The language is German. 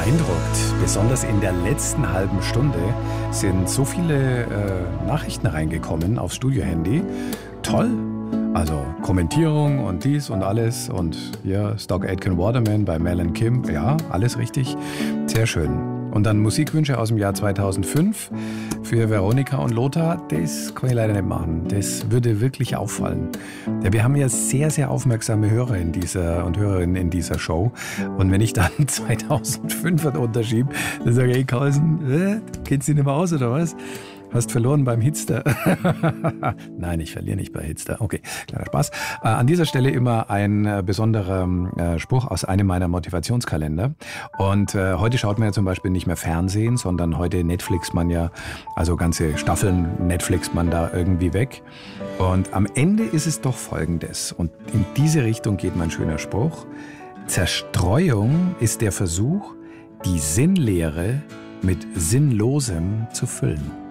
beeindruckt. Besonders in der letzten halben Stunde sind so viele Nachrichten reingekommen aufs Studiohandy. Toll. Also Kommentierung und dies und alles und hier Stock Aitken Waterman bei Mel and Kim. Ja, alles richtig. Sehr schön. Und dann Musikwünsche aus dem Jahr 2005 für Veronika und Lothar. Das kann ich leider nicht machen. Das würde wirklich auffallen. Ja, wir haben ja sehr, sehr aufmerksame Hörer und Hörerinnen in dieser Show. Und wenn ich dann 2005 unterschiebe, dann sage ich, hey Carlsen, kennst du dich nicht mehr aus oder was? Hast verloren beim Hitster. Nein, ich verliere nicht bei Hitster. Okay, kleiner Spaß. An dieser Stelle immer ein besonderer Spruch aus einem meiner Motivationskalender. Und heute schaut man ja zum Beispiel nicht mehr Fernsehen, sondern heute Netflix man ja, also ganze Staffeln Netflix man da irgendwie weg. Und am Ende ist es doch Folgendes. Und in diese Richtung geht mein schöner Spruch. Zerstreuung ist der Versuch, die Sinnlehre mit Sinnlosem zu füllen.